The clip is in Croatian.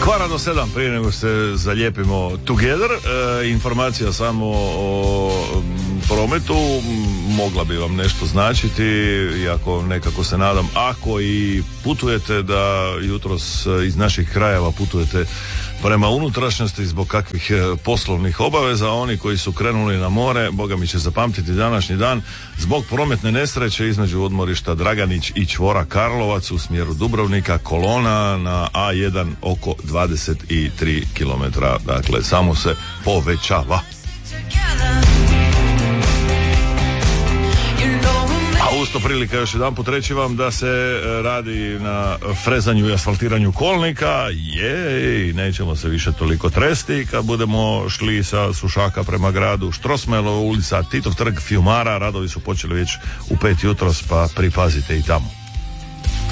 Kvara do 7 prije nego se zalijepimo together. Informacija samo o prometu mogla bi vam nešto značiti, iako nekako se nadam, ako i putujete, da jutros iz naših krajeva putujete prema unutrašnjosti zbog kakvih poslovnih obaveza. Oni koji su krenuli na more, Boga mi će zapamtiti današnji dan zbog prometne nesreće između odmorišta Draganić i čvora Karlovac u smjeru Dubrovnika, kolona na A1 oko 23 km. Dakle, samo se povećava. A usto prilika još jedan put reći vam da se radi na frezanju i asfaltiranju kolnika. Nećemo se više toliko tresti kad budemo šli sa Sušaka prema gradu. Štrosmajerova ulica, Titov trg, Fiumara, radovi su počeli već u 5 jutros, pa pripazite i tamo.